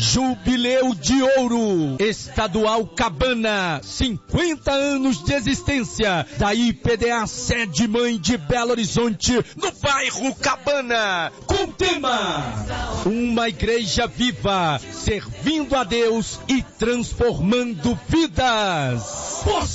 Jubileu de Ouro, Estadual Cabana, 50 anos de existência da IPDA Sede Mãe de Belo Horizonte, no bairro Cabana, com o tema Uma Igreja Viva, servindo a Deus e transformando vidas.